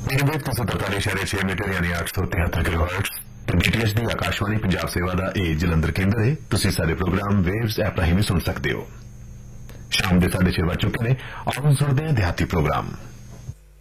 Medium तुम 43.6 metre यानी 873 kilohertz DTH ਦੀ ਆਕਾਸ਼ਵਾਣੀ ਪੰਜਾਬ ਸੇਵਾ ਦਾ ਇਹ ਜਲੰਧਰ ਕੇਂਦਰ ਹੈ। ਤੁਸੀਂ ਸਾਰੇ ਪ੍ਰੋਗਰਾਮ ਵੇਵਸ ਐਪ ਰਾਹੀਂ ਵੀ ਸੁਣ ਸਕਦੇ ਹੋ। ਸ਼ਾਮ ਦੇ 6:30 ਵੱਜ ਚੁੱਕੇ ਨੇ। ਆਓ ਸੁਣਦੇ ਹਾਂ ਦਿਹਾਤੀ ਪ੍ਰੋਗਰਾਮ।